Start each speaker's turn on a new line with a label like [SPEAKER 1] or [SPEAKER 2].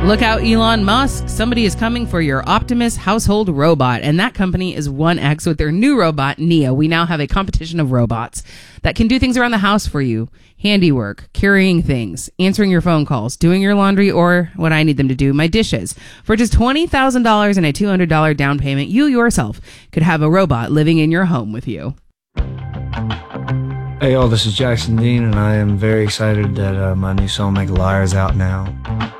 [SPEAKER 1] Look out, Elon Musk. Somebody is coming for your Optimus household robot, and that company is 1X with their new robot, Neo. We now have a competition of robots that can do things around the house for you. Handiwork, carrying things, answering your phone calls, doing your laundry, or what I need them to do, my dishes. For just $20,000 and a $200 down payment, you yourself could have a robot living in your home with you.
[SPEAKER 2] Hey y'all, this is Jackson Dean, and I am very excited that my new song Make a Liar is out now.